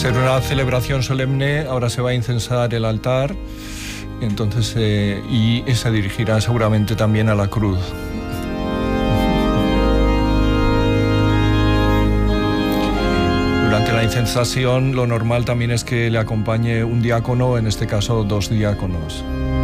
ser una celebración solemne, ahora se va a incensar el altar, entonces, y se dirigirá seguramente también a la cruz. Durante la incensación, lo normal también es que le acompañe un diácono, en este caso 2 diáconos.